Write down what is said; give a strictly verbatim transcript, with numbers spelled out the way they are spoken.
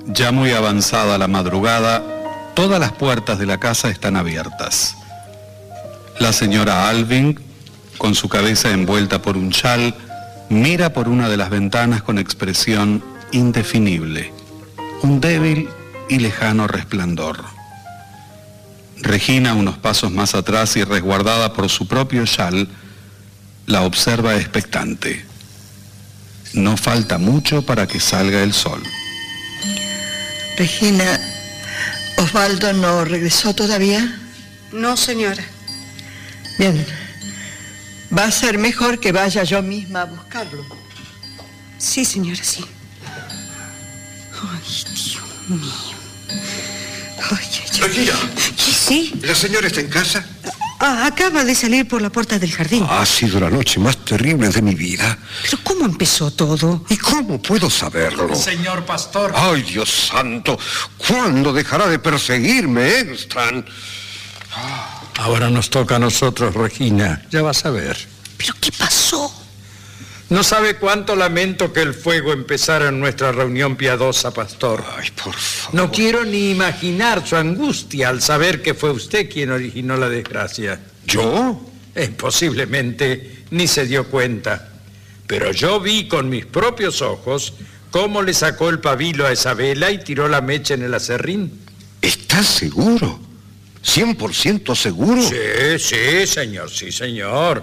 Ya muy avanzada la madrugada, todas las puertas de la casa están abiertas. La señora Alving, con su cabeza envuelta por un chal, mira por una de las ventanas con expresión indefinible, un débil y lejano resplandor. Regina, unos pasos más atrás y resguardada por su propio chal, la observa expectante. No falta mucho para que salga el sol. Regina, ¿Osvaldo no regresó todavía? No, señora. Bien. Va a ser mejor que vaya yo misma a buscarlo. Sí, señora, sí. Ay, Dios mío. Ay, ay, ay. Regina. ¿Qué sí? ¿La señora está en casa? Ah, acaba de salir por la puerta del jardín. Ha sido la noche más terrible de mi vida. ¿Pero cómo empezó todo? ¿Y cómo puedo saberlo? Señor pastor. ¡Ay, Dios santo! ¿Cuándo dejará de perseguirme, Engstrand? Ahora nos toca a nosotros, Regina. Ya vas a ver. ¿Pero qué pasó? No sabe cuánto lamento que el fuego empezara en nuestra reunión piadosa, pastor. Ay, por favor. No quiero ni imaginar su angustia al saber que fue usted quien originó la desgracia. ¿Yo? Eh, posiblemente ni se dio cuenta. Pero yo vi con mis propios ojos cómo le sacó el pabilo a esa vela y tiró la mecha en el aserrín. ¿Estás seguro? ¿Cien por ciento seguro? Sí, sí, señor, sí, señor.